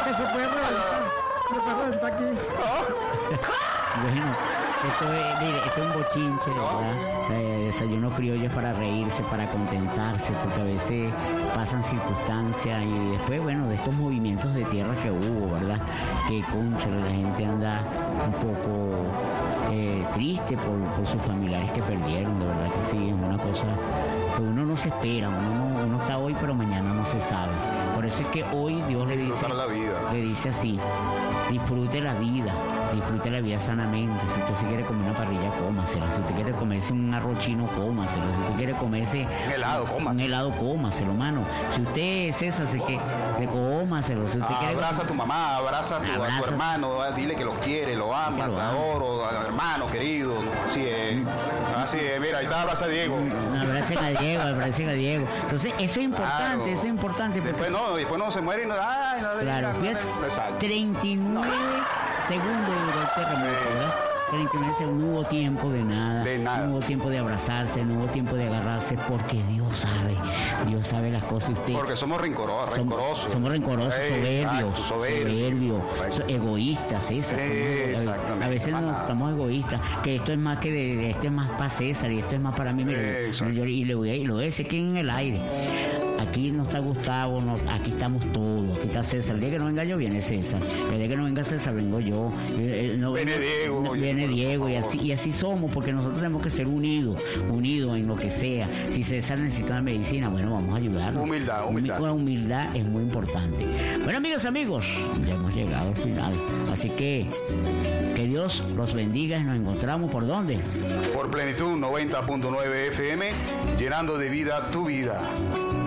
que se puede reventar aquí. Bueno, mire, esto es un bochinche, ¿verdad? Desayuno criollo para reírse, para contentarse, porque a veces pasan circunstancias y después, bueno, de estos movimientos de tierra que hubo, ¿verdad? Que, cónchale, la gente anda un poco triste por sus familiares que perdieron, de verdad que sí, es una cosa que uno no se espera, uno está hoy, pero mañana no se sabe. Por eso es que hoy Dios le dice así: disfrute la vida sanamente. Si usted se quiere comer una parrilla, cómasela. Si usted quiere comerse un arroz chino, cómaselo. Si usted quiere comerse un helado, cómaselo, mano. Si usted, César, se cómaselo. Si usted quiere, abraza a tu mamá, abraza a tu hermano, dile que lo quiere, lo ama, te adoro, hermano querido. Así es, mira, ahí está, abraza a Diego. Abracen a Diego. Entonces, eso es importante, claro. Eso es importante. Después no se muere y no. Claro, fíjate, 39 segundos duró el terremoto, ¿verdad? 39 segundos, no hubo tiempo de nada. No hubo tiempo de abrazarse, no hubo tiempo de agarrarse, porque Dios sabe las cosas. Usted, porque somos rencorosos. Somos rencorosos, soberbios, egoístas, César. A veces nos estamos egoístas, que esto es más que esto es más para César y esto es más para mí. Y lo voy a decir aquí en el aire. Aquí no está Gustavo, aquí estamos todos. Aquí está César. El día que no venga yo, viene César. El día que no venga César, vengo yo. Viene Diego. Y así somos, porque nosotros tenemos que ser unidos en lo que sea. Si César necesita una medicina, bueno, vamos a ayudarlo. Humildad. La humildad es muy importante. Bueno, amigos, ya hemos llegado al final. Así que Dios los bendiga y nos encontramos ¿por dónde? Por Plenitud 90.9 FM, llenando de vida tu vida.